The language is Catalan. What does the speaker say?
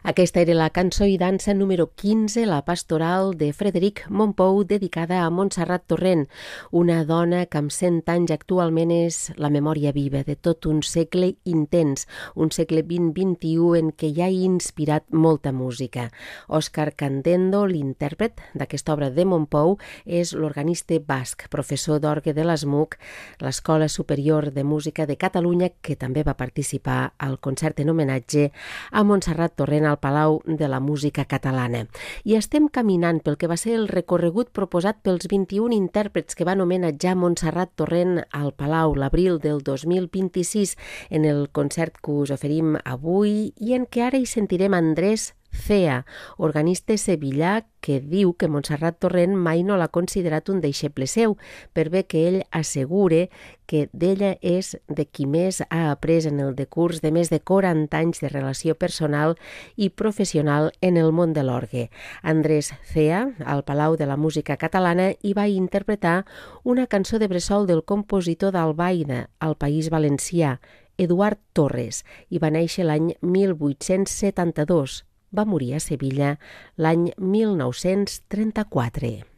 Aquesta era la cançó i dansa número 15, la pastoral de Frederic Mompou, dedicada a Montserrat Torrent, una dona que amb 100 anys actualment és la memòria viva de tot un segle intens, un segle XX-XXI en què ja ha inspirat molta música. Òscar Candendo, l'intèrpret d'aquesta obra de Mompou, és l'organista basc, professor d'orgue de l'ESMUC, l'Escola Superior de Música de Catalunya, que també va participar al concert en homenatge a Montserrat Torrent al Palau de la Música Catalana. I estem caminant pel que va ser el recorregut proposat pels 21 intèrprets que van homenatjar Montserrat Torrent al Palau l'abril del 2026 en el concert que us oferim avui i en què ara hi sentirem Andrés Cea, organista sevillà que diu que Montserrat Torrent mai no l'ha considerat un deixeble seu, per bé que ell assegure que d'ella és de qui més ha après en el decurs de més de 40 anys de relació personal i professional en el món de l'orgue. Andrés Cea, al Palau de la Música Catalana, hi va interpretar una cançó de bressol del compositor d'Albaida, al País Valencià, Eduard Torres, i va néixer l'any 1872. Va morir a Sevilla l'any 1934.